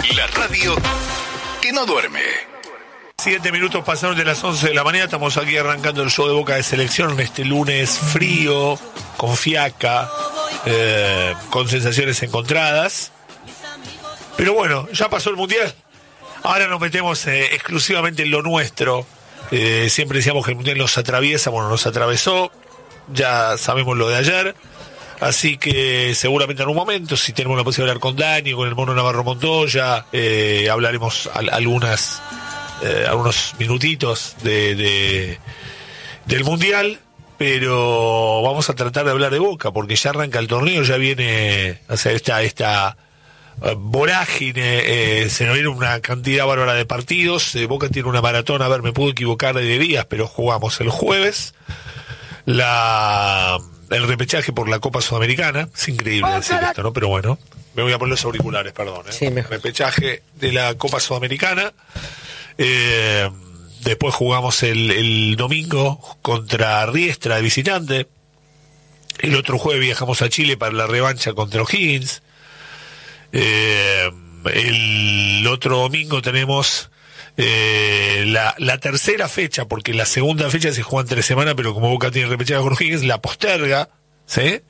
La radio que no duerme. 7 minutos pasaron de las 11 de la mañana. Estamos aquí arrancando el show de Boca de Selección en este lunes frío, con fiaca, con sensaciones encontradas. Pero bueno, ya pasó el Mundial. Ahora nos metemos exclusivamente en lo nuestro. Siempre decíamos que el Mundial nos atraviesa. Bueno, nos atravesó. Ya sabemos lo de ayer. Así que seguramente en un momento, si tenemos la posibilidad de hablar con Dani, con el Mono Navarro Montoya, hablaremos algunos minutitos del Mundial, pero vamos a tratar de hablar de Boca, porque ya arranca el torneo, ya viene, o sea, esta vorágine, se nos viene una cantidad bárbara de partidos. Boca tiene una maratón, a ver, me puedo equivocar de días, pero jugamos el jueves el repechaje por la Copa Sudamericana. Es increíble decir esto, ¿no? Pero bueno, me voy a poner los auriculares, perdón. Sí, mejor. Repechaje de la Copa Sudamericana. Después jugamos el domingo contra Riestra de visitante. El otro jueves viajamos a Chile para la revancha contra O'Higgins. El otro domingo tenemos la tercera fecha, porque la segunda fecha se juega en 3 semanas, pero como Boca tiene repechaje con O'Higgins, la posterga, ¿sí?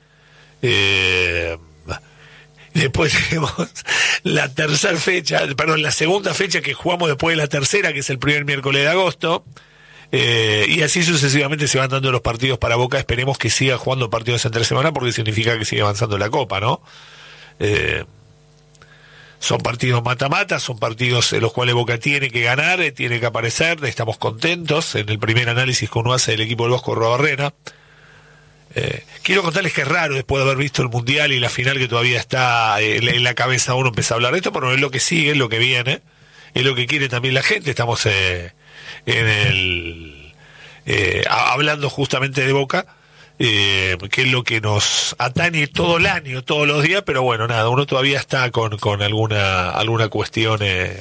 Después tenemos la segunda fecha que jugamos después de la tercera, que es el primer miércoles de agosto, y así sucesivamente se van dando los partidos para Boca. Esperemos que siga jugando partidos en 3 semanas, porque significa que sigue avanzando la Copa, ¿no? Son partidos mata-mata, son partidos en los cuales Boca tiene que ganar, tiene que aparecer. Estamos contentos en el primer análisis que uno hace del equipo del Bosco Arrobarrena. Quiero contarles que es raro, después de haber visto el Mundial y la final que todavía está en la cabeza, uno empieza a hablar de esto, pero es lo que sigue, es lo que viene, es lo que quiere también la gente. Estamos hablando justamente de Boca, que es lo que nos atañe todo el año, todos los días, pero bueno, nada, uno todavía está con alguna cuestión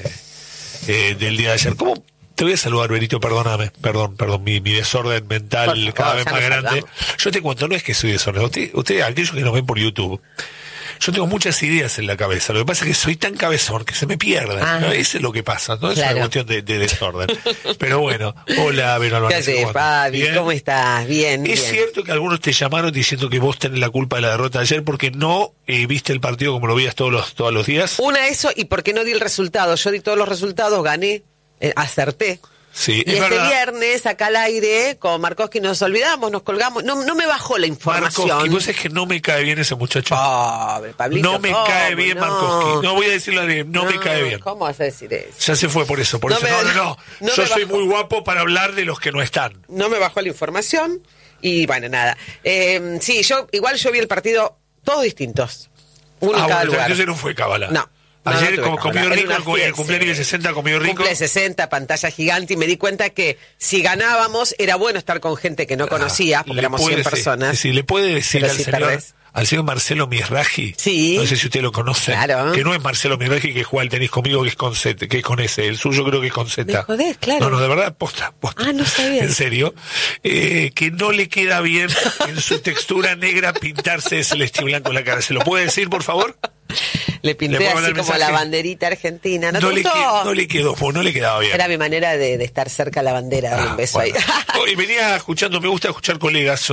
del día de ayer. ¿Cómo? Te voy a saludar, Benito, perdóname, perdón, mi desorden mental cada vez más grande. Yo te cuento, no es que soy desordenado, usted, aquellos que nos ven por YouTube, yo tengo muchas ideas en la cabeza. Lo que pasa es que soy tan cabezón que se me pierden. ¿No? Eso es lo que pasa, no es una cuestión de desorden. Pero bueno, hola, Vero Albanese. ¿Qué haces, Fabi? ¿Cómo estás? Bien. Es cierto que algunos te llamaron diciendo que vos tenés la culpa de la derrota de ayer porque no viste el partido como lo veías todos los días. Una, eso, y porque no di el resultado. Yo di todos los resultados, gané, acerté. Sí, y este viernes, acá al aire, con Markovsky nos olvidamos, nos colgamos. No me bajó la información. Markovsky, vos es que no me cae bien ese muchacho. Pobre, Pablito. No me cae bien Markovsky. No voy a decirlo bien, no me cae bien. ¿Cómo vas a decir eso? Ya se fue por eso. No. Yo soy muy guapo para hablar de los que no están. No me bajó la información y bueno, nada. Sí, yo vi el partido todos distintos. Uno en cada lugar. Entonces no fue cábala. No. Ayer comió rico, el cumpleaños de 60 comió rico. Cumple 60, pantalla gigante, y me di cuenta que si ganábamos era bueno estar con gente que no conocía, porque éramos 100 personas. Sí, le puede decir al señor Marcelo Mizrahi, sí, no sé si usted lo conoce, claro, que no es Marcelo Mizrahi que juega al tenis conmigo, que es con Z, que es con S, el suyo creo que es con Z. Me jodés, claro. No, de verdad, posta. Ah, no sabía. En serio, que no le queda bien en su textura negra pintarse de celeste y blanco en la cara. ¿Se lo puede decir, por favor? Le pinté así como la banderita argentina. ¿No le quedaba bien. Era mi manera de estar cerca a la bandera. Un beso ahí. Y venía escuchando, me gusta escuchar colegas,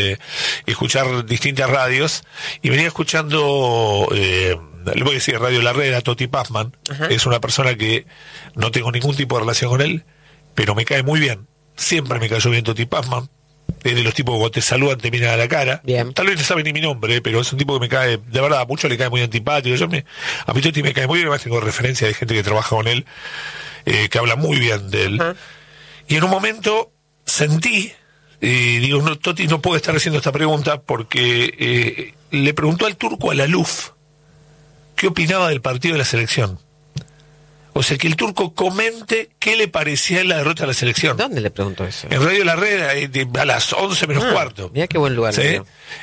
escuchar distintas radios, y venía escuchando, le voy a decir Radio La Red, a Toti Pazman. Es una persona que no tengo ningún tipo de relación con él, pero me cae muy bien. Siempre me cayó bien Toti Pazman. Es de los tipos que cuando te saludan te miran a la cara. Bien. Tal vez no sabe ni mi nombre, pero es un tipo que me cae, de verdad, a mucho le cae muy antipático. A mi Toti me cae muy bien, además tengo referencia de gente que trabaja con él, que habla muy bien de él. Y en un momento sentí, digo, no, Toti no puede estar haciendo esta pregunta porque le preguntó al turco Alaluf qué opinaba del partido de la selección. O sea, que el turco comente qué le parecía la derrota de la selección. ¿Dónde le preguntó eso? En Radio La Red, a las 11 menos cuarto. Mirá qué buen lugar. ¿Sí?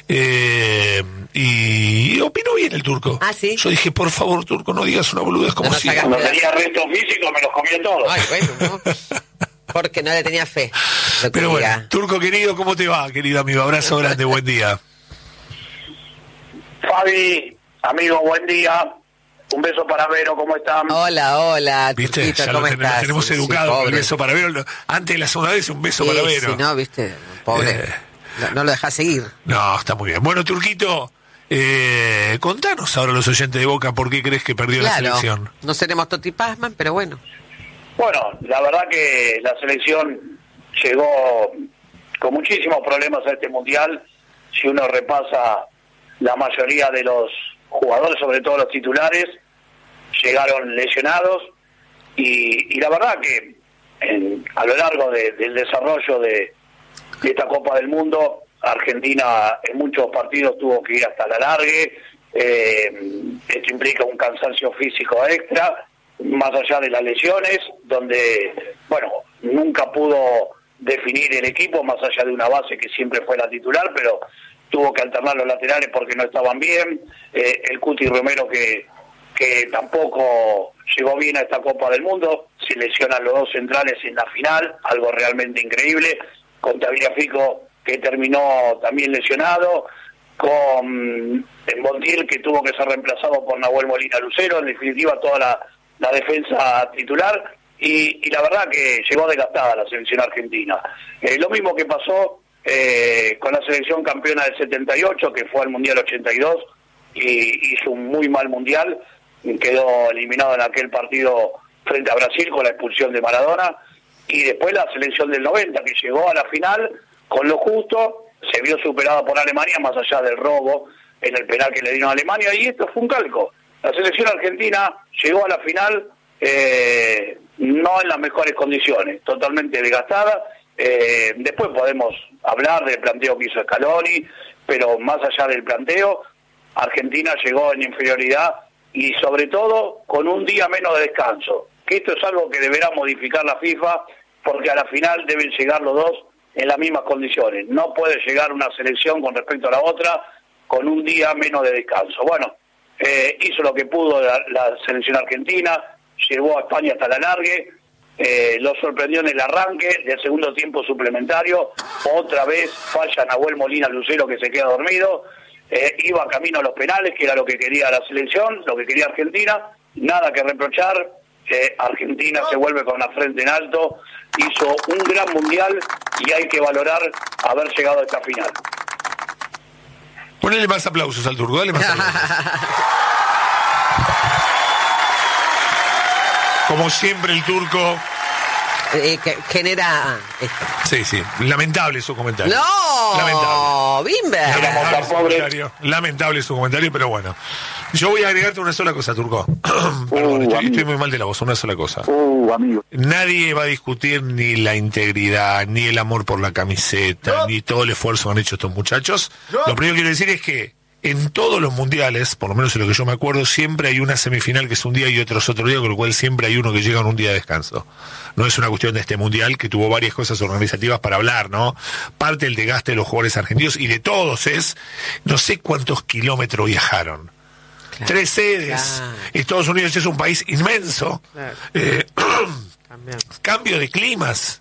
Y opinó bien el turco. Ah, ¿sí? Yo dije, por favor, turco, no digas una boludez como si... Cuando tenía restos físicos me los comía todos. Ay, bueno, ¿no? Porque no le tenía fe. Pero bueno, turco querido, ¿cómo te va, querido amigo? Abrazo grande, buen día. Fabi, amigo, buen día. Un beso para Vero, ¿cómo están? Hola, ¿Viste? Turquito, Ya ¿cómo lo estás? tenemos Sí, educado con el pobre. beso para Vero. Antes de la segunda vez, un beso para Vero. Sí, no, viste, pobre. No lo dejás seguir. No, está muy bien. Bueno, Turquito, contanos ahora a los oyentes de Boca por qué crees que perdió la selección. No seremos Totti Pazman, pero bueno. Bueno, la verdad que la selección llegó con muchísimos problemas a este Mundial. Si uno repasa la mayoría de los jugadores, sobre todo los titulares, llegaron lesionados y la verdad que a lo largo del desarrollo de esta Copa del Mundo, Argentina en muchos partidos tuvo que ir hasta la largue. Esto implica un cansancio físico extra, más allá de las lesiones, donde, bueno, nunca pudo definir el equipo, más allá de una base que siempre fue la titular, pero tuvo que alternar los laterales porque no estaban bien. El Cuti Romero que tampoco llegó bien a esta Copa del Mundo, se lesionan los dos centrales en la final, algo realmente increíble, con Tagliafico que terminó también lesionado, con Montiel que tuvo que ser reemplazado por Nahuel Molina Lucero, en definitiva toda la defensa titular, y la verdad que llegó desgastada la selección argentina. Lo mismo que pasó con la selección campeona del 78, que fue al Mundial 82, y hizo un muy mal Mundial, quedó eliminado en aquel partido frente a Brasil con la expulsión de Maradona, y después la selección del 90, que llegó a la final con lo justo, se vio superada por Alemania, más allá del robo en el penal que le dieron a Alemania, y esto fue un calco. La selección argentina llegó a la final no en las mejores condiciones, totalmente desgastada. Después podemos hablar del planteo que hizo Scaloni, pero más allá del planteo, Argentina llegó en inferioridad y sobre todo con un día menos de descanso, que esto es algo que deberá modificar la FIFA, porque a la final deben llegar los dos en las mismas condiciones. No puede llegar una selección con respecto a la otra con un día menos de descanso. Bueno, hizo lo que pudo la selección argentina, llevó a España hasta la largue, lo sorprendió en el arranque del segundo tiempo suplementario, otra vez falla Nahuel Molina Lucero que se queda dormido, iba camino a los penales, que era lo que quería la selección, lo que quería Argentina, nada que reprochar. Argentina se vuelve con la frente en alto, hizo un gran mundial y hay que valorar haber llegado a esta final. Ponele más aplausos al Turco, dale más aplausos. Como siempre el Turco genera esto. Sí, lamentable su comentario. ¡No! Lamentable. Bimber. Lamentable su comentario, pero bueno. Yo voy a agregarte una sola cosa, Turco. Perdón, estoy muy mal de la voz, una sola cosa. Amigo. Nadie va a discutir ni la integridad, ni el amor por la camiseta, ni todo el esfuerzo que han hecho estos muchachos. Lo primero que quiero decir es que en todos los mundiales, por lo menos en lo que yo me acuerdo, siempre hay una semifinal que es un día y otro es otro día, con lo cual siempre hay uno que llega en un día de descanso. No es una cuestión de este mundial que tuvo varias cosas organizativas para hablar, ¿no? Parte del desgaste de los jugadores argentinos y de todos es, no sé cuántos kilómetros viajaron. Claro, 3 sedes. Claro. Estados Unidos es un país inmenso. Claro. Cambio de climas.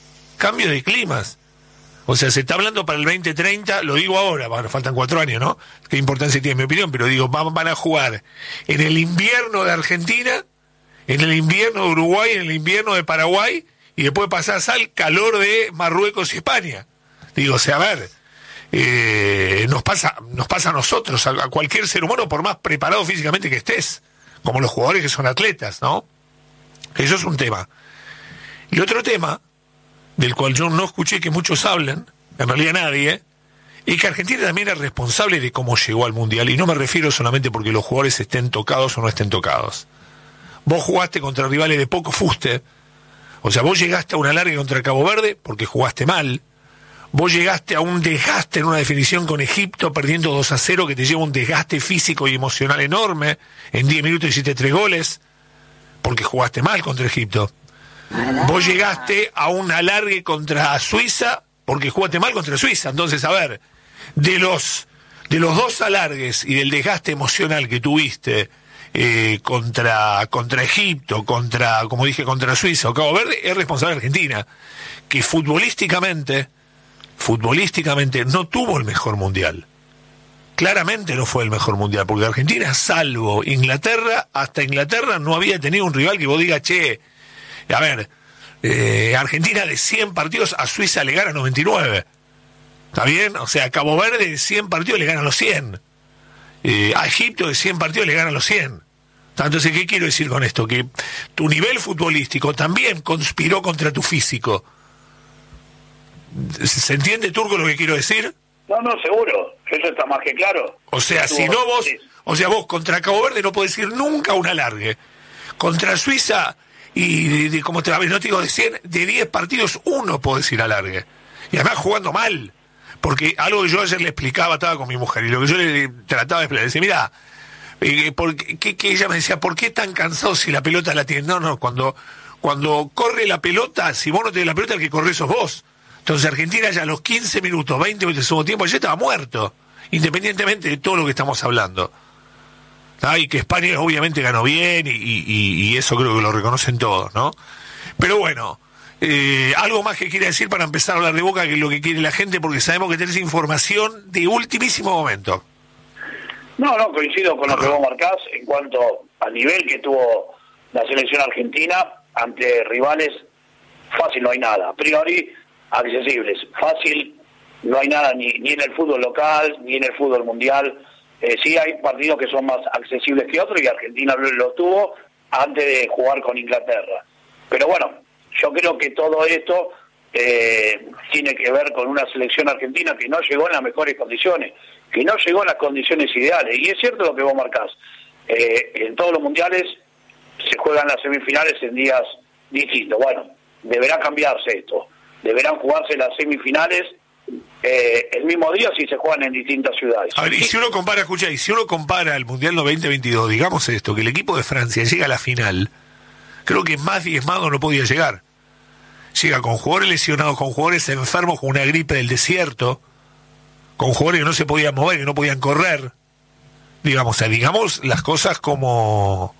O sea, se está hablando para el 2030, lo digo ahora, bueno, faltan 4 años, ¿no? Qué importancia tiene mi opinión, pero digo, van a jugar en el invierno de Argentina, en el invierno de Uruguay, en el invierno de Paraguay, y después pasás al calor de Marruecos y España. Digo, o sea, a ver, nos pasa a nosotros, a cualquier ser humano, por más preparado físicamente que estés, como los jugadores que son atletas, ¿no? Eso es un tema. Y otro tema, del cual yo no escuché que muchos hablen, en realidad nadie, y que Argentina también es responsable de cómo llegó al Mundial, y no me refiero solamente porque los jugadores estén tocados o no estén tocados. Vos jugaste contra rivales de poco fuste, o sea, vos llegaste a una larga contra Cabo Verde porque jugaste mal, vos llegaste a un desgaste en una definición con Egipto perdiendo 2-0 que te lleva un desgaste físico y emocional enorme, en 10 minutos hiciste 3 goles porque jugaste mal contra Egipto. Vos llegaste a un alargue contra Suiza porque jugaste mal contra Suiza. Entonces, a ver, de los 2 alargues y del desgaste emocional que tuviste contra Egipto, como dije, contra Suiza o Cabo Verde, es responsable Argentina, que futbolísticamente no tuvo el mejor mundial. claramente no fue el mejor mundial, porque Argentina, salvo Inglaterra, hasta Inglaterra no había tenido un rival que vos digas, che, a ver, Argentina de 100 partidos a Suiza le gana 99. ¿Está bien? O sea, Cabo Verde de 100 partidos le gana los 100. A Egipto de 100 partidos le gana los 100. Entonces, ¿qué quiero decir con esto? Que tu nivel futbolístico también conspiró contra tu físico. ¿Se entiende, Turco, lo que quiero decir? No, seguro. Eso está más que claro. O sea, si no vos... O sea, vos contra Cabo Verde no podés ir nunca a un alargue. Contra Suiza, y como te no te digo de 100, de 10 partidos, uno podés ir a alargue. Y además jugando mal. Porque algo que yo ayer le explicaba, estaba con mi mujer, y lo que yo le trataba de explicar, le decía, mira, que ella me decía, ¿por qué tan cansado si la pelota la tiene? No, cuando corre la pelota, si vos no tenés la pelota, el que corre sos vos. Entonces Argentina ya a los 15 minutos, 20 minutos de segundo tiempo, ya estaba muerto, independientemente de todo lo que estamos hablando. Y que España obviamente ganó bien, y eso creo que lo reconocen todos, ¿no? Pero bueno, algo más que quiere decir para empezar a hablar de Boca, que es lo que quiere la gente, porque sabemos que tenés información de ultimísimo momento. No, coincido con lo que vos marcás en cuanto al nivel que tuvo la selección argentina ante rivales. Fácil no hay nada, a priori accesibles. Fácil no hay nada ni en el fútbol local, ni en el fútbol mundial. Sí hay partidos que son más accesibles que otros, y Argentina lo tuvo antes de jugar con Inglaterra. Pero bueno, yo creo que todo esto tiene que ver con una selección argentina que no llegó en las mejores condiciones, que no llegó en las condiciones ideales. Y es cierto lo que vos marcás. En todos los mundiales se juegan las semifinales en días distintos. Bueno, deberá cambiarse esto. Deberán jugarse las semifinales el mismo día si se juegan en distintas ciudades. A ver, y si uno compara el Mundial 2022, digamos esto, que el equipo de Francia llega a la final, creo que más diezmado no podía llegar. Llega con jugadores lesionados, con jugadores enfermos con una gripe del desierto, con jugadores que no se podían mover, que no podían correr. Digamos las cosas como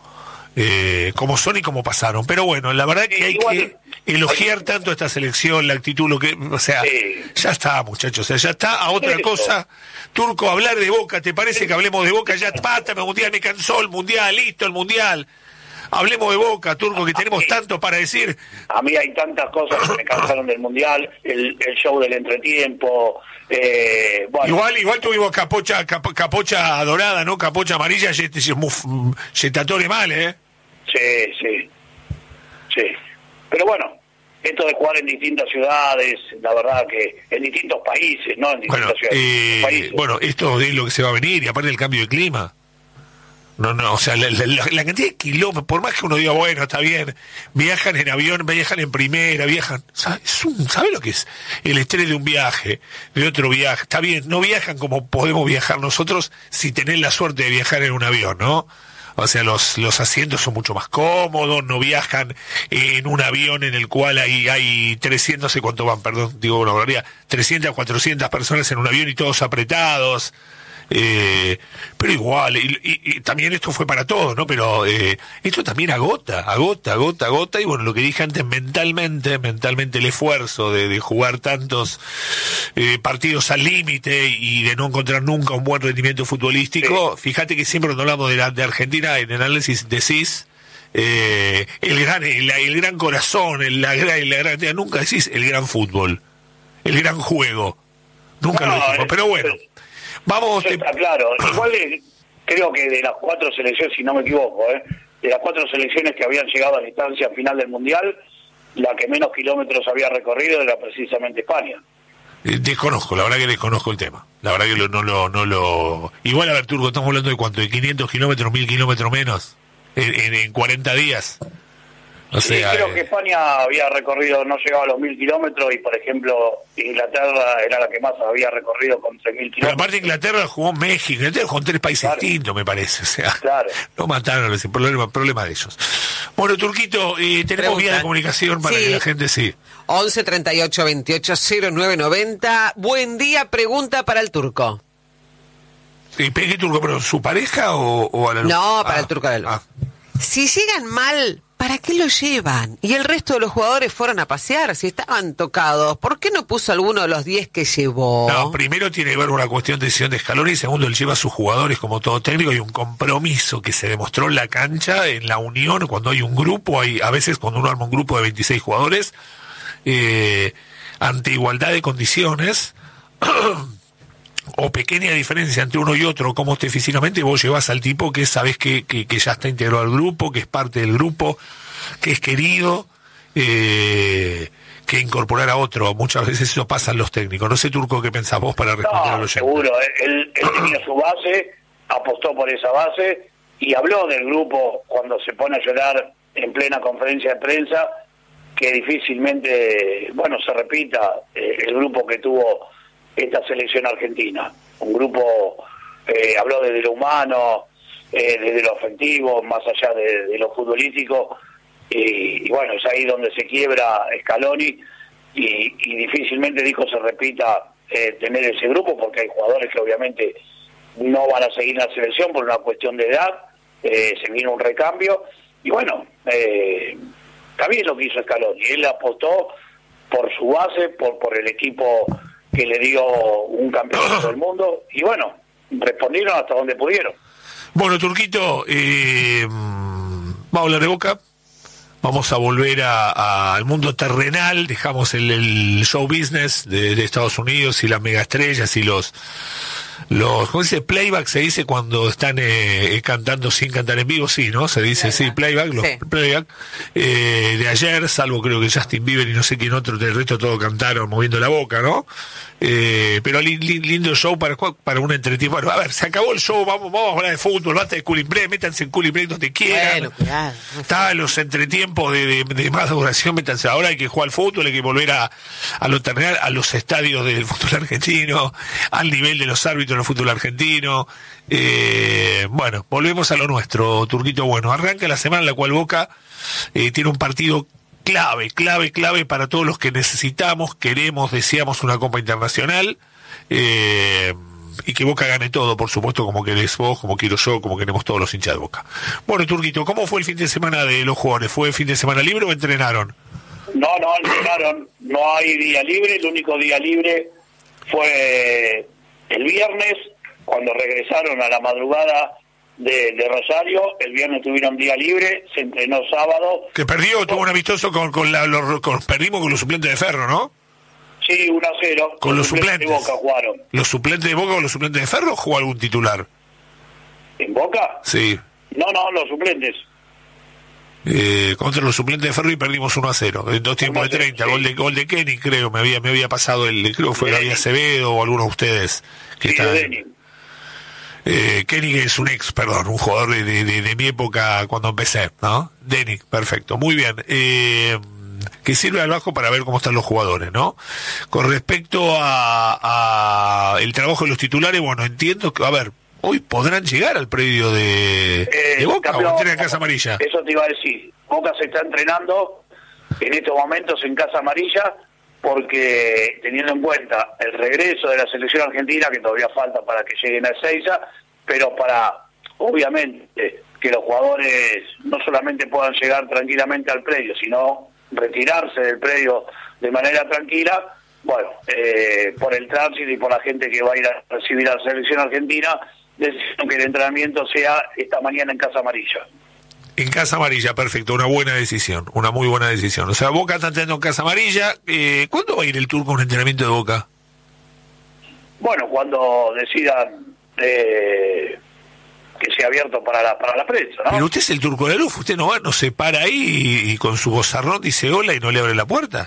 son y como pasaron. Pero bueno, la verdad que hay que elogiar tanto a esta selección, la actitud, ya está, muchachos, ya está. A otra cosa, Turco, hablar de Boca, ¿te parece que hablemos de Boca? Ya pata, el Mundial me cansó, el Mundial, listo, el Mundial. Hablemos de Boca, Turco, que tenemos tanto para decir. A mí hay tantas cosas que me cansaron del Mundial, el show del entretiempo. Bueno. Igual tuvimos capocha dorada, ¿no? Capocha amarilla, yetatore mal, ¿eh? Sí. Pero bueno, esto de jugar en distintas ciudades, la verdad que en distintos países, no en distintas ciudades, países. Bueno, esto es lo que se va a venir, y aparte del cambio de clima. No, o sea, la cantidad de kilómetros, por más que uno diga, bueno, está bien, viajan en avión, viajan en primera, ¿sabe lo que es el estrés de un viaje, de otro viaje? Está bien, no viajan como podemos viajar nosotros si tenés la suerte de viajar en un avión, ¿no? O sea, los asientos son mucho más cómodos, no viajan en un avión en el cual hay 300, no sé cuánto van, perdón, digo una barbaridad, 300, 400 personas en un avión y todos apretados. Pero igual, y también esto fue para todos, ¿no? Pero esto también agota, y bueno, lo que dije antes, mentalmente el esfuerzo de jugar tantos partidos al límite y de no encontrar nunca un buen rendimiento futbolístico. Sí. Fíjate que siempre cuando hablamos de Argentina, en el análisis decís el gran corazón, la gran, nunca decís el gran fútbol, el gran juego, nunca lo dijimos, pero bueno. Vamos. Está claro. Igual creo que de las 4 selecciones, si no me equivoco, de las 4 selecciones que habían llegado a la instancia final del Mundial, la que menos kilómetros había recorrido era precisamente España. Desconozco, la verdad que desconozco el tema. La verdad que no lo... Igual, a ver, Turco, estamos hablando de cuánto, de 500 kilómetros, 1000 kilómetros menos, en 40 días. O sea, creo que España había recorrido, no llegaba a los 1000 kilómetros, y por ejemplo Inglaterra era la que más había recorrido con 3000 kilómetros. Pero aparte Inglaterra jugó México, Inglaterra jugó en 3 países distintos, me parece. O sea, no mataron, ese problema de ellos. Bueno, Turquito, tenemos vía de comunicación para que la gente 11 38 28 09 90. Buen día, pregunta para el Turco. ¿Qué Turco? ¿Pero su pareja o a la luz? No, para el Turco de la luz. Si llegan mal, ¿para ¿para qué lo llevan? Y el resto de los jugadores fueron a pasear, si estaban tocados. ¿Por qué no puso alguno de los 10 que llevó? No, primero tiene que ver una cuestión de decisión de Scaloni, y segundo, él lleva a sus jugadores como todo técnico, y un compromiso que se demostró en la cancha, en la unión, cuando hay un grupo, a veces cuando uno arma un grupo de 26 jugadores, ante igualdad de condiciones, o pequeña diferencia entre uno y otro, cómo esté físicamente, vos llevas al tipo que sabés que ya está integrado al grupo, que es parte del grupo, que es querido, que incorporar a otro. Muchas veces eso pasa en los técnicos. No sé, Turco, qué pensás vos para responder a los seguro, él tenía su base, apostó por esa base y habló del grupo cuando se pone a llorar en plena conferencia de prensa, que difícilmente, se repita el grupo que tuvo esta selección argentina. Un grupo, habló desde lo humano, desde lo afectivo, más allá de lo futbolístico, y es ahí donde se quiebra Scaloni, y difícilmente, dijo, se repita tener ese grupo, porque hay jugadores que obviamente no van a seguir en la selección por una cuestión de edad, se viene un recambio, y está bien lo que hizo Scaloni, él apostó por su base, por el equipo que le dio un campeonato del mundo, y respondieron hasta donde pudieron. Bueno, Turquito, vamos a hablar de Boca, vamos a volver al mundo terrenal, dejamos el show business de Estados Unidos y las megaestrellas y los ¿cómo se dice? Playback se dice cuando están cantando sin cantar en vivo, sí, ¿no? Se dice, sí, playback, los playback de ayer, salvo creo que Justin Bieber y no sé quién otro, del resto todos cantaron moviendo la boca, ¿no? Pero lindo show para un entretiempo. Bueno, a ver, se acabó el show, vamos a hablar de fútbol, basta de cooling break, métanse en cooling break donde quieran. Bueno, está los entretiempos de más duración, métanse. Ahora hay que jugar al fútbol, hay que volver a lo terrenal, a los estadios del fútbol argentino, al nivel de los árbitros del fútbol argentino. Volvemos a lo nuestro, Turquito. Bueno, arranca la semana en la cual Boca tiene un partido clave para todos los que necesitamos, queremos, deseamos una Copa Internacional, y que Boca gane todo, por supuesto, como querés vos, como quiero yo, como queremos todos los hinchas de Boca. Bueno, Turquito, ¿cómo fue el fin de semana de los jugadores? ¿Fue fin de semana libre o entrenaron? No entrenaron, no hay día libre, el único día libre fue el viernes, cuando regresaron a la madrugada de Rosario. El viernes tuvieron día libre, se entrenó sábado. Que perdió, tuvo un amistoso perdimos con los suplentes de Ferro, ¿no? Sí, 1-0. Con los suplentes de Boca jugaron. ¿Los suplentes de Boca o los suplentes de Ferro o jugó algún titular? ¿En Boca? Sí. No, los suplentes. Contra los suplentes de Ferro y perdimos 1-0 en 2 tiempos de 30, sí. Gol de Kenny, creo, me había pasado creo que fue Gabriel Acevedo o alguno de ustedes que sí, están. Kenny es un jugador de mi época cuando empecé, ¿no? Denik, perfecto, muy bien. Que sirve al bajo para ver cómo están los jugadores, ¿no? Con respecto a el trabajo de los titulares, entiendo que, hoy podrán llegar al predio de Boca o entrenan en Casa Amarilla. Eso te iba a decir. Boca se está entrenando en estos momentos en Casa Amarilla, porque teniendo en cuenta el regreso de la selección argentina, que todavía falta para que lleguen a Ezeiza, pero para, obviamente, que los jugadores no solamente puedan llegar tranquilamente al predio, sino retirarse del predio de manera tranquila, por el tránsito y por la gente que va a ir a recibir a la selección argentina, decidieron que el entrenamiento sea esta mañana en Casa Amarilla. En Casa Amarilla, perfecto, una buena decisión, una muy buena decisión. O sea, Boca está entrenando en Casa Amarilla. ¿Cuándo va a ir el Turco a un entrenamiento de Boca? Cuando decidan que sea abierto para la prensa, ¿no? Pero usted es el Turco de la Luz, usted no se para ahí y con su vozarrón dice hola y no le abre la puerta.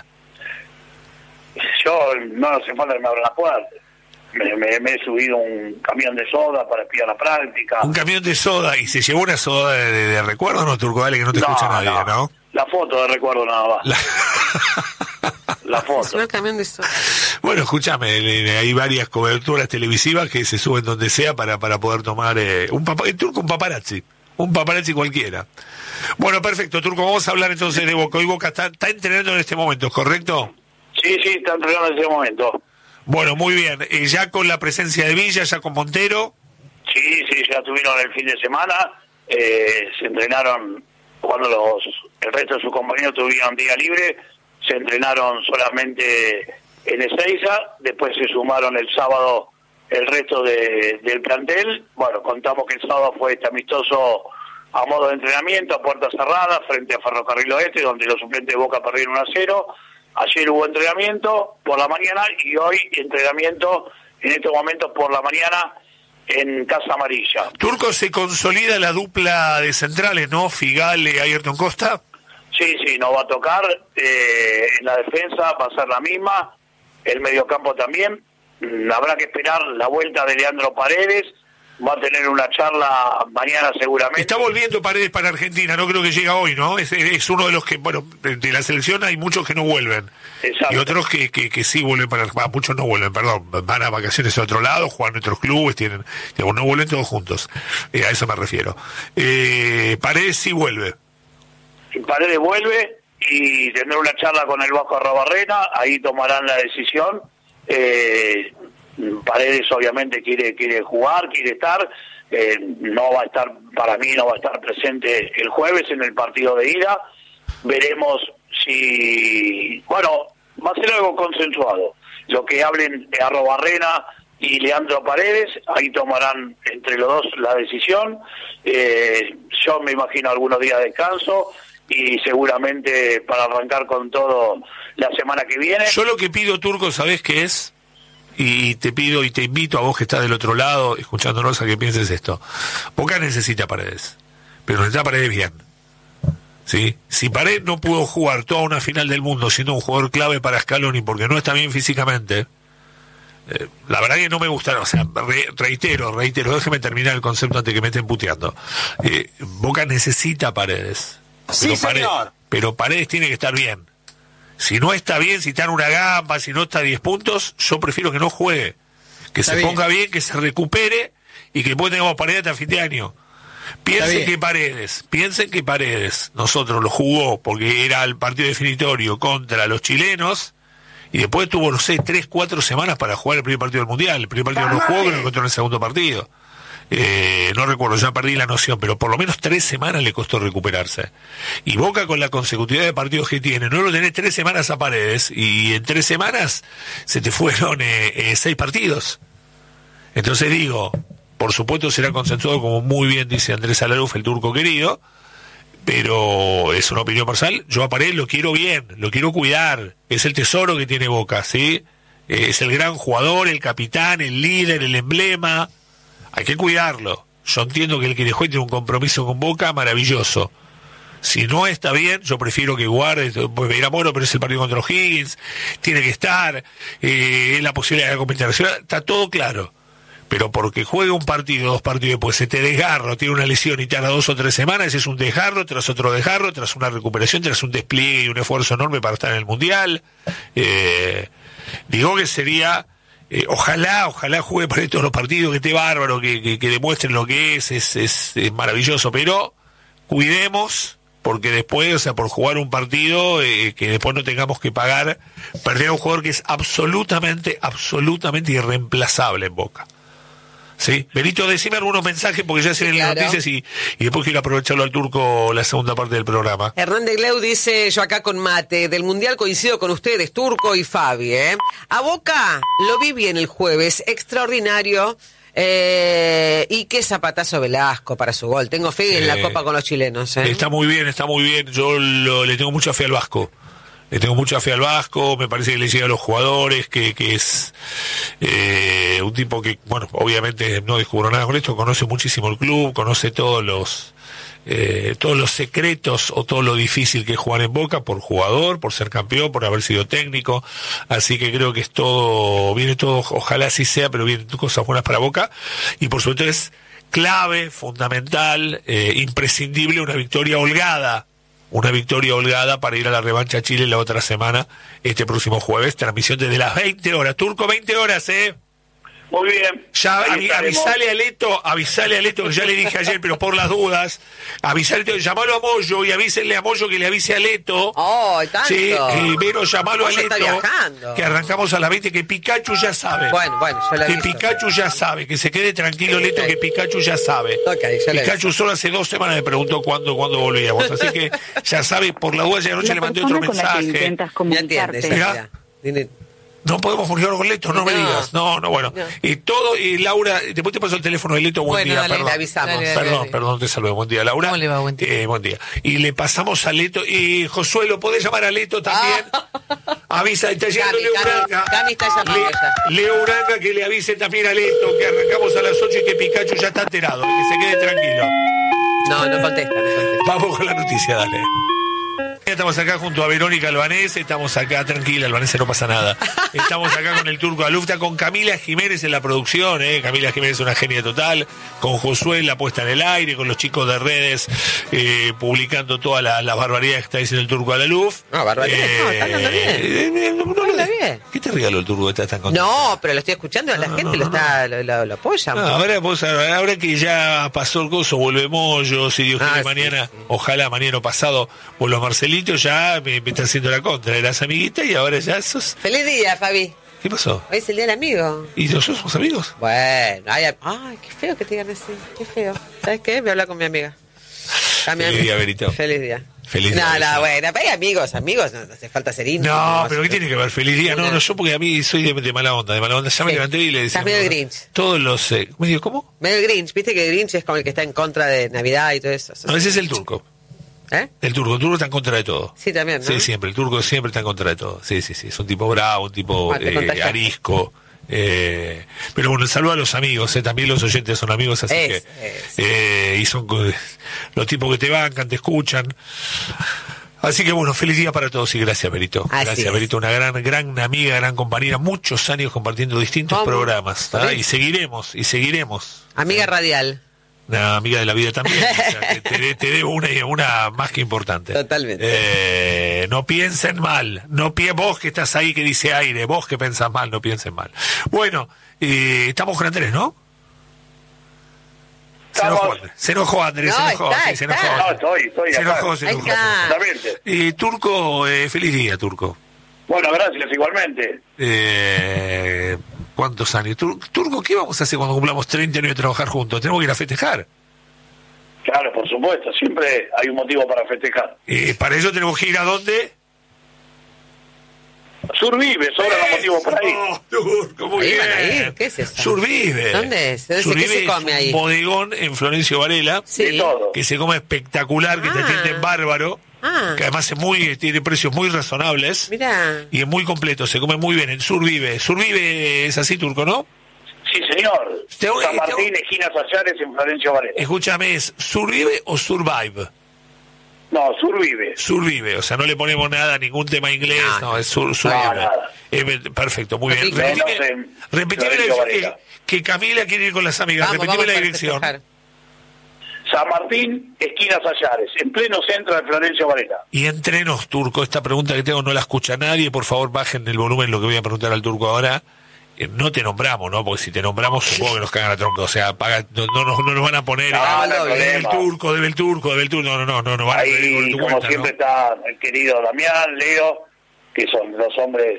Yo no hace falta que me abran la puerta. Me he subido un camión de soda para espiar la práctica. Un camión de soda, y se llevó una soda de recuerdo, ¿no, Turco? Dale, que no te escucha nadie, ¿no? La foto de recuerdo nada más. La foto. El camión de soda. Bueno, escúchame, hay varias coberturas televisivas que se suben donde sea para poder tomar el Turco, un paparazzi cualquiera. Bueno, perfecto, Turco, vamos a hablar entonces de Boca. Hoy Boca está entrenando en este momento, ¿correcto? Sí, está entrenando en este momento. Bueno, muy bien. Ya con la presencia de Villa, ya con Montero. Sí, ya tuvieron el fin de semana. Se entrenaron cuando el resto de sus compañeros tuvieron día libre, se entrenaron solamente en Ezeiza, después se sumaron el sábado el resto del plantel. Bueno, contamos que el sábado fue este amistoso a modo de entrenamiento, a puertas cerradas, frente a Ferrocarril Oeste, donde los suplentes de Boca perdieron 1-0. Ayer hubo entrenamiento por la mañana y hoy entrenamiento en estos momentos por la mañana en Casa Amarilla. Turco, se consolida la dupla de centrales, ¿no? Figale, Ayrton Costa. Sí, nos va a tocar. En la defensa va a ser la misma. El mediocampo también. Habrá que esperar la vuelta de Leandro Paredes. Va a tener una charla mañana seguramente. Está volviendo Paredes para Argentina, no creo que llega hoy, ¿no? Es uno de los que, bueno, de la selección hay muchos que no vuelven. Exacto. Y otros que sí vuelven muchos no vuelven, perdón, van a vacaciones a otro lado, juegan en otros clubes, no vuelven todos juntos. A eso me refiero. Paredes sí vuelve. Paredes vuelve y tendrá una charla con el Vasco Arrobarrena, ahí tomarán la decisión. Paredes obviamente quiere jugar, quiere estar, no va a estar, para mí no va a estar presente el jueves en el partido de ida. Veremos si, bueno, va a ser algo consensuado. Lo que hablen de Arrobarrena y Leandro Paredes, ahí tomarán entre los dos la decisión. Yo me imagino algunos días de descanso y seguramente para arrancar con todo la semana que viene. Yo lo que pido, Turco, ¿sabés qué es? Y te pido y te invito a vos que estás del otro lado, escuchándonos, a que pienses esto. Boca necesita Paredes, pero necesita Paredes bien. ¿Sí? Si Paredes no pudo jugar toda una final del mundo siendo un jugador clave para Scaloni porque no está bien físicamente, la verdad que no me gusta, o sea, reitero, déjeme terminar el concepto antes que me estén puteando. Boca necesita Paredes. Sí, señor. Pero Paredes tiene que estar bien. Si no está bien, si está en una gamba, si no está a 10 puntos, yo prefiero que no juegue. Que está se bien. Ponga bien, que se recupere y que después tengamos Paredes hasta fin de año. Piensen que Paredes, nosotros lo jugó porque era el partido definitorio contra los chilenos y después tuvo, no sé, 3-4 semanas para jugar el primer partido del Mundial. El primer partido no jugó, pero lo encontró en el segundo partido. No recuerdo, ya perdí la noción, pero por lo menos 3 semanas le costó recuperarse. Y Boca, con la consecutividad de partidos que tiene, no lo tenés 3 semanas a Paredes y en 3 semanas se te fueron 6 partidos. Entonces digo, por supuesto será consensuado, como muy bien dice Andrés Alaruf, el turco querido, pero es una opinión personal. Yo a Paredes lo quiero bien, lo quiero cuidar, es el tesoro que tiene Boca, ¿sí? Es el gran jugador, el capitán, el líder, el emblema. Hay que cuidarlo. Yo entiendo que el que dejó tiene un compromiso con Boca maravilloso. Si no está bien, yo prefiero que guarde, pues me dirá, bueno, pero es el partido contra los Higgins, tiene que estar, es la posibilidad de la competencia, está todo claro. Pero porque juegue un partido, 2 partidos, después se te desgarro, tiene una lesión y tarda 2 o 3 semanas, es un desgarro, tras otro desgarro, tras una recuperación, tras un despliegue y un esfuerzo enorme para estar en el Mundial. Digo que sería... ojalá juegue para todos los partidos, que esté bárbaro, que demuestren lo que es maravilloso, pero cuidemos, porque después, o sea, por jugar un partido, que después no tengamos que pagar, perder a un jugador que es absolutamente irreemplazable en Boca. ¿Sí? Benito, decime algunos mensajes porque ya se ven las noticias y después quiero aprovecharlo al turco la segunda parte del programa. Hernán de Gleu dice, yo acá con mate, del Mundial coincido con ustedes, Turco y Fabi, A Boca lo vi bien el jueves, extraordinario, y qué zapatazo Velasco para su gol. Tengo fe en la Copa con los chilenos. Está muy bien, yo le tengo mucha fe al Vasco. Le tengo mucha fe al Vasco, me parece que le llega a los jugadores, que es un tipo que, bueno, obviamente no descubrió nada con esto, conoce muchísimo el club, conoce todos los secretos o todo lo difícil que es jugar en Boca por jugador, por ser campeón, por haber sido técnico, así que creo que viene todo, ojalá así sea, pero vienen cosas buenas para Boca, y por supuesto es clave, fundamental, imprescindible una victoria holgada para ir a la revancha a Chile la otra semana, este próximo jueves, transmisión desde las 20 horas. Turco, 20 horas, Muy bien. Ya Ahí estaremos. avisale a Leto, que ya le dije ayer, pero por las dudas, llamalo a Moyo y avísenle a Moyo que le avise a Leto. ¡Oh, tanto! Sí, Vero, llamalo a Moyo está Leto, viajando. que arrancamos a las 20, que Pikachu ya sabe. Bueno, yo le Que aviso. Pikachu ya sabe, que se quede tranquilo Leto, que Pikachu ya sabe. Ok, yo le Pikachu solo hace 2 semanas me preguntó cuándo volvíamos, así que ya sabe, por la duda, ya anoche le mandé otro mensaje. Ya entiende, Mirá. Dile- No podemos comunicar con Leto, no me No. digas. No, bueno. No. Y todo, y Laura, después te paso el teléfono de Leto, buen Bueno, día, dale, perdón. le avisamos. Dale. Perdón, te saludo, buen día, Laura. ¿Cómo le va? Buen día. Buen día. Y le pasamos a Leto, y Josué, ¿lo podés llamar a Leto también? Avisa, está llegando Leo Uranga. Cami está llamando ya. Leo Uranga que le avise también a Leto, que arrancamos a las 8 y que Pikachu ya está enterado, que se quede tranquilo. No contesta. Vamos con la noticia, dale. Estamos acá junto a Verónica Albanese, estamos acá, tranquila, Albanese, no pasa nada. Estamos acá con el Turco Alufta, con Camila Jiménez en la producción, Camila Jiménez es una genia total, con Josué en la puesta en el aire, con los chicos de redes, publicando todas las barbaridades que está diciendo el Turco Alaluf. No, barbaridades, no, está hablando bien. Habla bien. ¿Qué te regaló el Turco? ¿Estás tan contento? No, pero lo estoy escuchando, la gente lo apoya. Ahora que ya pasó el coso, vuelve Moyo, si Dios quiere Sí, mañana, sí. ojalá mañana o pasado, vuelve Marcelito, ya me está haciendo la contra, eras amiguita y ahora ya sos... Feliz día, Fabi. ¿Qué pasó? Hoy es el día del amigo. ¿Y nosotros somos amigos? Bueno, ay, qué feo que te digan así. Qué feo. ¿Sabes qué? Voy a hablar con mi amiga. Feliz día, Berito. Feliz día. Feliz día, No, Berito. bueno, pero hay amigos, no hace falta ser íntimo. No, pero ¿qué tiene que ver? Feliz día. No, yo porque a mí soy de mala onda, Ya me Sí. levanté y le decía... Estás medio Grinch. Todos los... ¿Me digo cómo? Medio Grinch, viste que Grinch es como el que está en contra de Navidad y todo eso. No, ese es el Turco. ¿Eh? El turco está en contra de todo. Sí, también, ¿no? Sí, siempre. El turco siempre está en contra de todo. Sí. Es un tipo bravo, un tipo Ah, te contagiaste. arisco. Pero bueno, saludo a los amigos. También los oyentes son amigos, así y son los tipos que te bancan, te escuchan. Así que bueno, feliz día para todos y gracias, Berito. Así Gracias, es. Berito, una gran amiga, gran compañera, muchos años compartiendo distintos ¿Cómo? programas. ¿tá? Sí. Y seguiremos. Amiga radial. Una amiga de la vida también, o sea, que te debo una más que importante. Totalmente. No piensen mal, vos que estás ahí que dice aire, vos que pensás mal, no piensen mal. Bueno, estamos con Andrés, ¿no? Se enojó Andrés, No, se enojó. está, Se está. enojó. No, estoy Se acá. enojó, se Ahí enojó. está. Exactamente. Turco, feliz día, Turco. Bueno, gracias, igualmente. ¿Cuántos años? Turco, ¿qué vamos a hacer cuando cumplamos 30 años de trabajar juntos? Tenemos que ir a festejar. Claro, por supuesto, siempre hay un motivo para festejar. Para eso tenemos que ir a dónde. Survive, sobran los motivos por ahí. Turco, muy Ahí bien. van a ir, ¿qué es eso? Survive. ¿Dónde es? ¿Qué Survive se come es ahí? un bodegón en Florencio Varela, Sí. De todo. que se come espectacular, que te Ah. atienden bárbaro, Ah. que además tiene precios muy razonables Mirá. y es muy completo, se come muy bien en Survive. Survive es así, Turco, ¿no? Sí, señor. Te- San Martín, esquina Sayares, en Florencio Varela. Escúchame, ¿es Survive o Survive? No, Survive. Survive, o sea, no le ponemos nada, ningún tema inglés, no, es Survive. nada. Perfecto, muy bien. Menos Repetime la Florencio dirección, Varela. que Camila quiere ir con las amigas. Vamos Repetime la para dirección. festejar. San Martín, esquina Sayares, en pleno centro de Florencio Varela. Y entre nos, Turco, esta pregunta que tengo no la escucha nadie, por favor bajen el volumen lo que voy a preguntar al Turco ahora. No te nombramos, ¿no? Porque si te nombramos supongo que nos cagan a tronco, o sea, no nos van a poner No, no hay debe el problema. turco, no van a pedir Ahí, con tu como cuenta, siempre, ¿no? está el querido Damián, Leo, que son los hombres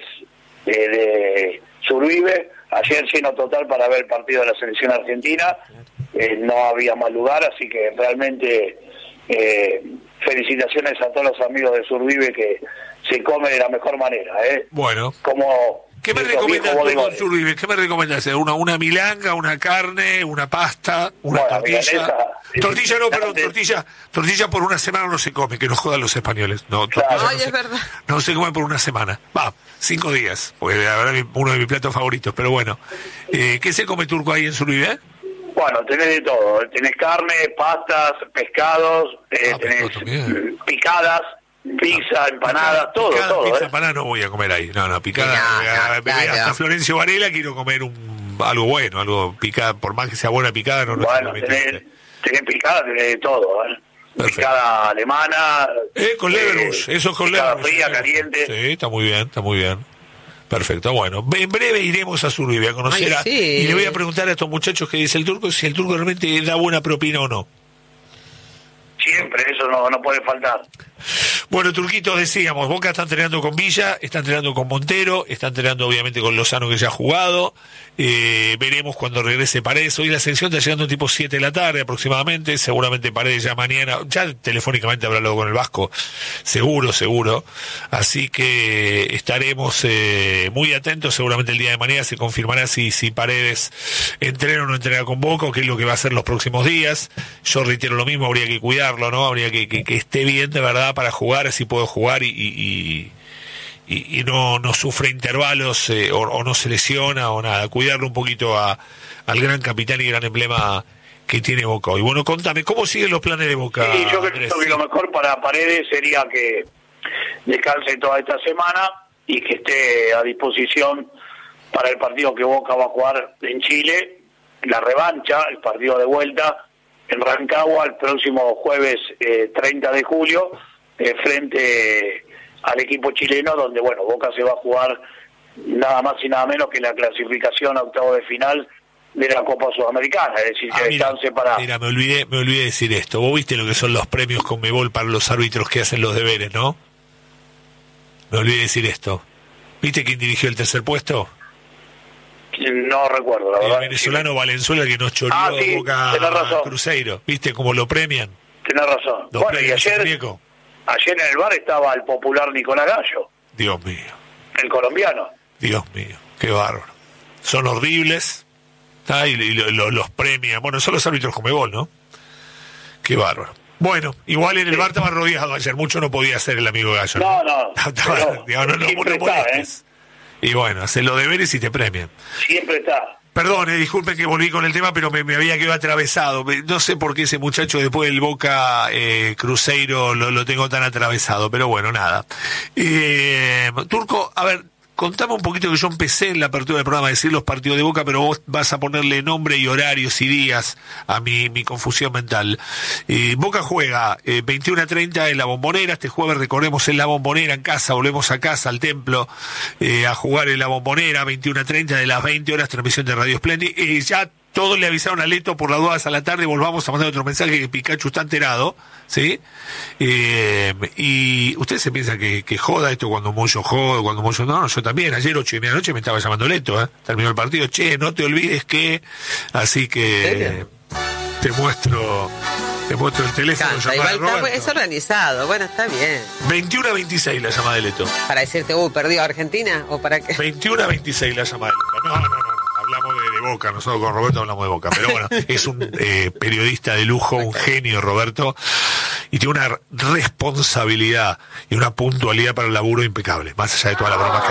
de Survive. Ayer lleno total para ver el partido de la selección argentina. No había más lugar, así que realmente felicitaciones a todos los amigos de Survive que se come de la mejor manera. Bueno. Como ¿Qué me esos recomendás viejos tú con bodegones. Survive? ¿Qué me recomendás? ¿Una milanga, una carne, una pasta, una Bueno, tortilla? milanesa, Tortilla no, perdón, antes- tortilla por una semana no se come, que nos jodan los españoles. No, Claro. tortilla Ay, no es verdad. No se come por una semana. 5 días, porque la verdad es uno de mis platos favoritos, pero bueno. ¿Qué se come, Turco, ahí en Survive? Bueno, tenés de todo. Tenés carne, pastas, pescados, tenés pescado también. picadas, pizza, empanadas, todo, Picada, todo. Pizza, empanada no voy a comer ahí. No, picada. No, Hasta no. Florencio Varela quiero comer algo bueno, algo picada, por más que sea buena picada, no Bueno, necesariamente. tenés picada, tenés de todo. Perfecto. Picada alemana. Con Leverbush, eso es con picada Leverbush. fría, caliente. Sí, está muy bien. Perfecto, bueno, en breve iremos a Survivia a conocer Ay, sí. y le voy a preguntar a estos muchachos que dice el Turco si el Turco realmente da buena propina o no. Siempre, eso no puede faltar. Bueno, Turquito, decíamos, Boca está entrenando con Villa, está entrenando con Montero, está entrenando obviamente con Lozano que ya ha jugado, veremos cuando regrese Paredes. Hoy la selección está llegando tipo 7 de la tarde aproximadamente, seguramente Paredes ya mañana, ya telefónicamente habrá hablado con el Vasco, seguro, así que estaremos muy atentos, seguramente el día de mañana se confirmará si Paredes entrena o no entrena con Boca, o qué es lo que va a hacer los próximos días. Yo reitero lo mismo, habría que cuidarlo, ¿no? Habría que esté bien de verdad para jugar, así puedo jugar y no sufre intervalos o no se lesiona o nada. Cuidarlo un poquito al gran capitán y gran emblema que tiene Boca hoy. Bueno, contame, ¿cómo siguen los planes de Boca? Sí, yo Andrés? creo que lo mejor para Paredes sería que descanse toda esta semana y que esté a disposición para el partido que Boca va a jugar en Chile, la revancha, el partido de vuelta en Rancagua el próximo jueves 30 de julio, frente al equipo chileno, donde bueno, Boca se va a jugar nada más y nada menos que la clasificación a octavo de final de la Copa Sudamericana, es decir, que descanse para... Mira, me olvidé decir esto. Vos viste lo que son los premios Conmebol para los árbitros que hacen los deberes, ¿no? Me olvidé decir esto. ¿Viste quién dirigió el tercer puesto? No recuerdo, la verdad. El venezolano Valenzuela, que nos choreó sí, Boca tenés razón. Cruzeiro. ¿Viste cómo lo premian? Tenés razón. Los Bueno, y premios ayer muñeco. en el bar estaba el popular Nicolás Gallo, Dios mío, el colombiano. Dios mío, qué bárbaro. Son horribles, ¿tá? y los premian. Bueno, son los árbitros Conmebol, ¿no? Qué bárbaro. Bueno, igual en el bar estaba rodeado ayer, mucho no podía hacer el amigo Gallo. No. No molestes. Y bueno, hacer los deberes y te premian. Siempre está. Perdón, disculpen que volví con el tema, pero me había quedado atravesado. No sé por qué ese muchacho después del Boca Cruzeiro lo tengo tan atravesado, pero bueno, nada. Turco, a ver, contame un poquito, que yo empecé en la apertura del programa a decir los partidos de Boca, pero vos vas a ponerle nombre y horarios y días a mi confusión mental. Boca juega 21:30 en la Bombonera, este jueves recordemos en la Bombonera, en casa, volvemos a casa, al templo, a jugar en la Bombonera, 21:30 de las 20 horas, transmisión de Radio Splendid. Ya todos le avisaron a Leto por las 2 a la tarde, volvamos a mandar otro mensaje que Pikachu está enterado, ¿sí? Y usted se piensa que joda esto cuando Moyo jode, cuando Moyo no, yo también, ayer 8:30 de la noche me estaba llamando Leto, terminó el partido, che, no te olvides que, así que te muestro el teléfono. Igual es organizado, bueno, está bien. 21:26 la llamada de Leto. Para decirte, perdió Argentina, o para qué. 21:26 la llamada de Leto. No. Hablamos de Boca, nosotros con Roberto hablamos de Boca, pero bueno, es un periodista de lujo, un genio Roberto, y tiene una responsabilidad y una puntualidad para el laburo impecable, más allá de todas las bromas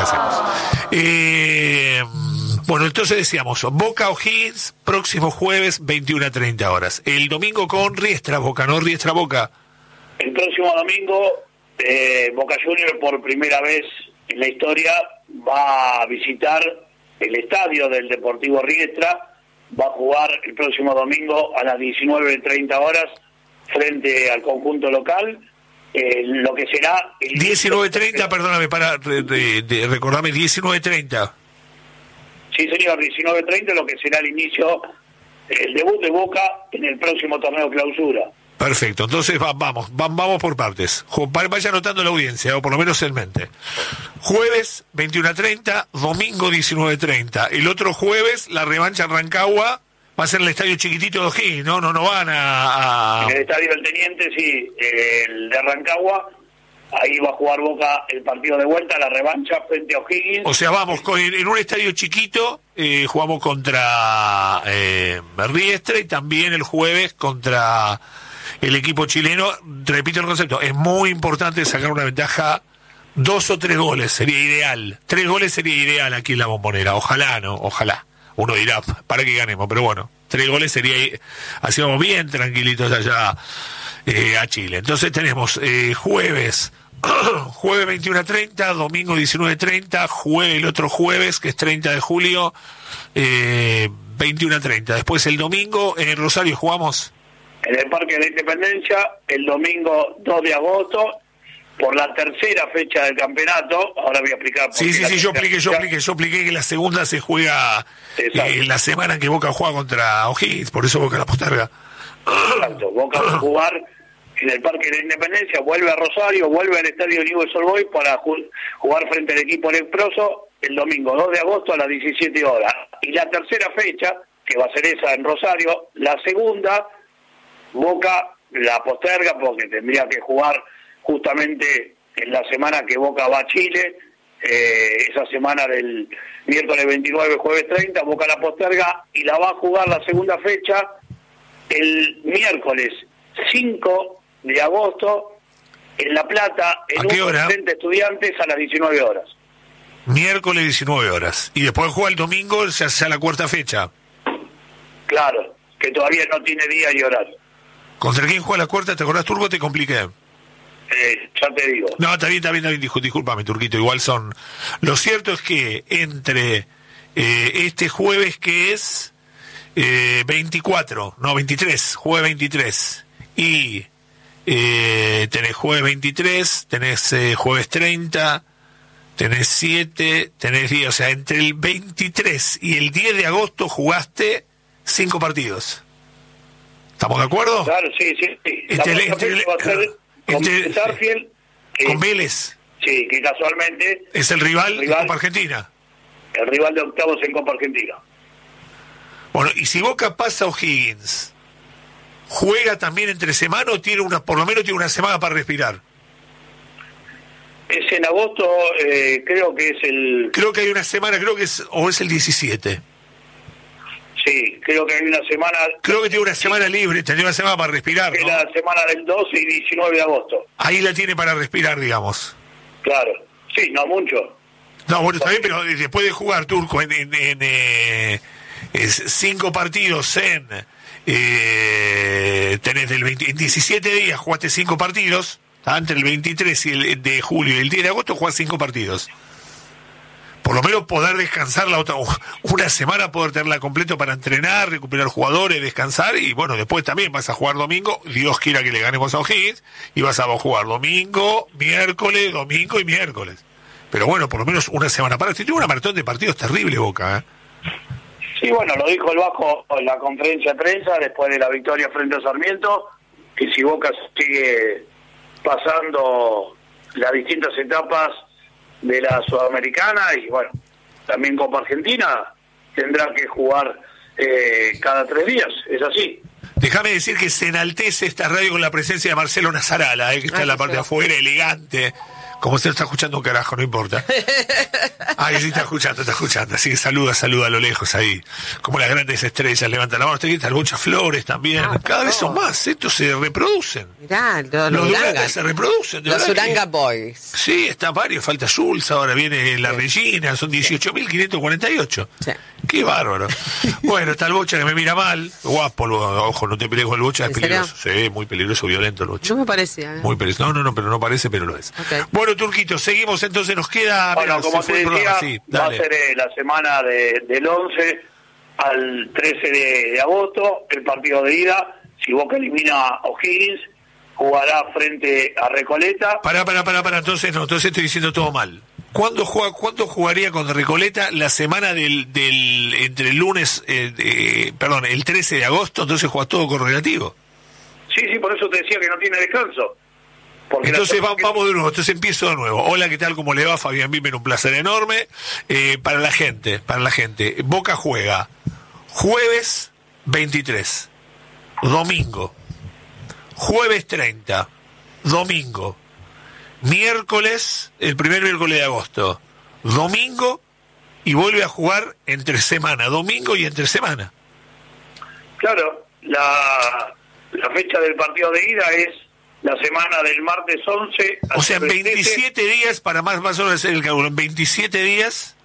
que hacemos. Bueno, entonces decíamos, Boca O'Higgins, próximo jueves, 21:30 horas. El domingo con Riestra Boca, ¿no? Riestra Boca. El próximo domingo, Boca Juniors por primera vez en la historia va a visitar el estadio del Deportivo Riestra, va a jugar el próximo domingo a las 19:30 horas frente al conjunto local, lo que será... 19:30, perdóname, para recordarme, 19:30. Sí, señor, 19:30, lo que será el inicio, el debut de Boca en el próximo torneo clausura. Perfecto, entonces vamos por partes. Vaya anotando la audiencia, o por lo menos en mente. Jueves 21:30, domingo 19:30. El otro jueves, la revancha en Rancagua, va a ser en el estadio chiquitito de O'Higgins, no van a... En el estadio del Teniente, sí, el de Rancagua, ahí va a jugar Boca el partido de vuelta, la revancha frente a O'Higgins. O sea, vamos, en un estadio chiquito, jugamos contra Riestra, y también el jueves contra el equipo chileno. Repito el concepto, es muy importante sacar una ventaja, 2 o 3 goles sería ideal, 3 goles sería ideal aquí en la Bombonera, ojalá, uno dirá, para que ganemos, pero bueno, 3 goles sería, así vamos bien tranquilitos allá a Chile. Entonces tenemos jueves 21:30, domingo 19:30, el otro jueves, que es 30 de julio, 21:30. Después el domingo en Rosario jugamos en el Parque de la Independencia, el domingo 2 de agosto, por la tercera fecha del campeonato. Ahora voy a explicar. Sí, yo expliqué que la segunda se juega la semana que Boca juega contra O'Higgins, por eso Boca la posterga. Exacto, Boca va a jugar en el Parque de la Independencia, vuelve a Rosario, vuelve al estadio Newell's Old Boys para jugar frente al equipo leproso el domingo 2 de agosto a las 17 horas. Y la tercera fecha, que va a ser esa en Rosario, la segunda, Boca la posterga porque tendría que jugar justamente en la semana que Boca va a Chile, esa semana del miércoles 29, jueves 30, Boca la posterga y la va a jugar la segunda fecha el miércoles 5 de agosto en La Plata, en un frente Estudiantes a las 19 horas. Miércoles 19 horas. Y después juega el domingo, ya sea la cuarta fecha. Claro, que todavía no tiene día y horario. ¿Contra quién juega la cuarta? ¿Te acordás, Turco? Te compliqué. Ya te digo. No, está bien, discúlpame, Turquito, igual son... Lo cierto es que entre este jueves que es 23, jueves 23, y tenés jueves 23, tenés jueves 30, tenés 7, tenés 10, o sea, entre el 23 y el 10 de agosto jugaste 5 partidos. ¿Estamos de acuerdo? Claro, sí. La próxima fecha va a ser con Sarfield, con Vélez. Sí, que casualmente es el rival de Copa Argentina. El rival de octavos en Copa Argentina. Bueno, y si Boca pasa a O'Higgins, ¿juega también entre semana o tiene por lo menos tiene una semana para respirar? Es en agosto, creo que es el... Creo que hay una semana, es el 17. Sí, creo que hay una semana... Creo que tiene una semana libre, tendría una semana para respirar, ¿no? Es la semana del 12 y 19 de agosto. Ahí la tiene para respirar, digamos. Claro, sí, no mucho. No, bueno, está bien, pero después de jugar, Turco, en 5 partidos tenés en 17 días jugaste 5 partidos, entre el 23 y el de julio y el 10 de agosto jugás 5 partidos. Por lo menos poder descansar una semana, poder tenerla completo para entrenar, recuperar jugadores, descansar, y bueno, después también vas a jugar domingo, Dios quiera que le ganemos a O'Higgins, y vas a jugar domingo, domingo y miércoles. Pero bueno, por lo menos una semana para. Tiene una maratón de partidos terrible, Boca, Sí, bueno, lo dijo el Vasco en la conferencia de prensa después de la victoria frente a Sarmiento, que si Boca sigue pasando las distintas etapas de la Sudamericana y bueno, también Copa Argentina, tendrá que jugar cada 3 días, es así. Déjame decir que se enaltece esta radio con la presencia de Marcelo Nazarala, que está en la parte de afuera, elegante. Como usted está escuchando un carajo, no importa. Ahí sí está escuchando, así que saluda a lo lejos ahí. Como las grandes estrellas, levanta la mano. Usted grita el Bocha Flores también. Cada vez son más, estos se reproducen. Mirá, los Durangas se reproducen. Los Uranga Boys. Sí, está varios, falta Schultz, ahora viene la Regina, son 18.548. Sí. Qué bárbaro. Bueno, está el Bocha que me mira mal. Guapo, ojo, no te pelees con el Bocha, es peligroso. Sí, muy peligroso, violento el Bocha. No me parecía. Muy peligroso. No, pero no parece, pero lo es. Okay. Bueno, Turquito, seguimos entonces, nos queda... Bueno, como te decía, va a ser la semana del 11 al 13 de agosto, el partido de ida. Si Boca elimina a O'Higgins, jugará frente a Recoleta. Pará, entonces estoy diciendo todo mal. ¿Cuándo jugaría con Recoleta? La semana entre el lunes, el 13 de agosto, entonces juega todo correlativo. Sí, por eso te decía que no tiene descanso. Porque entonces vamos de nuevo, entonces empiezo de nuevo. Hola, ¿qué tal? ¿Cómo le va? Fabián Bimmer, un placer enorme. Para la gente, Boca juega jueves 23, domingo, jueves 30, domingo, miércoles, el primer miércoles de agosto, domingo, y vuelve a jugar entre semana, domingo y entre semana. Claro, la fecha del partido de ida es la semana del martes 11. O sea, en 27 días, para más o menos hacer el cálculo, en 27 días,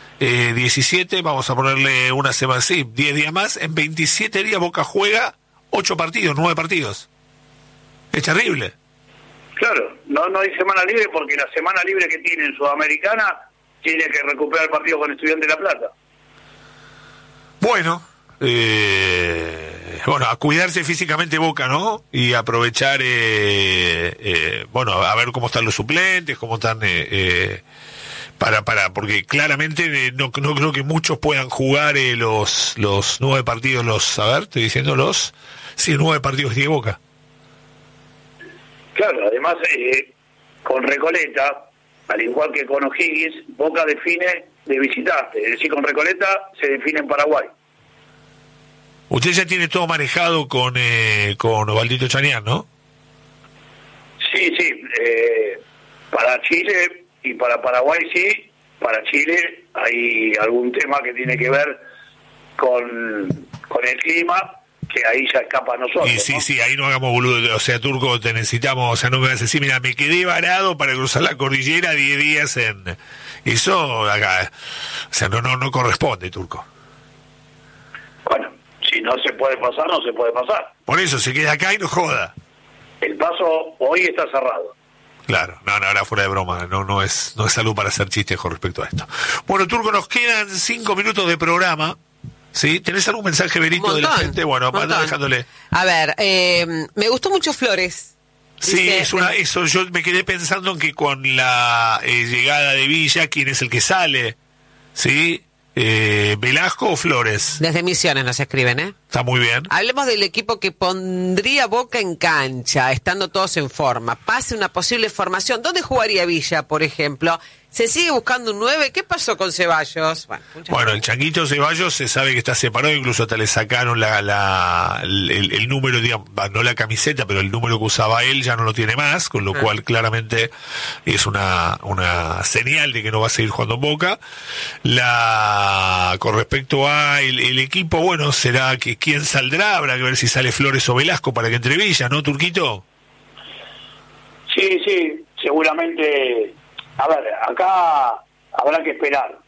17, vamos a ponerle una semana, sí, 10 días más, en 27 días Boca juega 8 partidos, 9 partidos. Es terrible. Claro, no hay semana libre porque la semana libre que tiene en Sudamericana tiene que recuperar el partido con Estudiantes de La Plata. Bueno, bueno, a cuidarse físicamente Boca, ¿no? Y aprovechar, bueno, a ver cómo están los suplentes, cómo están, porque claramente no creo que muchos puedan jugar los 9 partidos, a ver, estoy diciendo 9 partidos que tiene Boca. Claro, además, con Recoleta, al igual que con O'Higgins, Boca define de visitante, es decir, con Recoleta se define en Paraguay. Usted ya tiene todo manejado con Osvaldito Chañar, ¿no? Sí, para Chile y para Paraguay sí, para Chile hay algún tema que tiene que ver con el clima, que ahí ya escapa a nosotros. Y sí, ¿no? sí, ahí no hagamos boludo, o sea, Turco, te necesitamos, o sea, no me vas a decir, mira, me quedé varado para cruzar la cordillera 10 días en... Eso, acá, o sea, no corresponde, Turco. Bueno, si no se puede pasar, no se puede pasar. Por eso, se queda acá y no joda. El paso hoy está cerrado. Claro, no, ahora fuera de broma, no es salud para hacer chistes con respecto a esto. Bueno, Turco, nos quedan 5 minutos de programa. ¿Sí? ¿Tenés algún mensaje, Berito, de la gente? Bueno, anda dejándole. A ver, me gustó mucho Flores. Sí, Dice, eso yo me quedé pensando en que con la llegada de Villa, ¿quién es el que sale? ¿Sí? ¿Velasco o Flores? Desde Misiones nos escriben, ¿eh? Está muy bien. Hablemos del equipo que pondría Boca en cancha, estando todos en forma. Pase una posible formación. ¿Dónde jugaría Villa, por ejemplo? ¿Se sigue buscando un 9? ¿Qué pasó con Ceballos? Bueno, el Changuito Ceballos se sabe que está separado, incluso hasta le sacaron el número, digamos, no la camiseta, pero el número que usaba él ya no lo tiene más, con lo cual claramente es una señal de que no va a seguir jugando en Boca. Con respecto a el equipo, bueno, será que quién saldrá, habrá que ver si sale Flores o Velasco para que entre Villa, ¿no, Turquito? Sí, seguramente. A ver, acá habrá que esperar.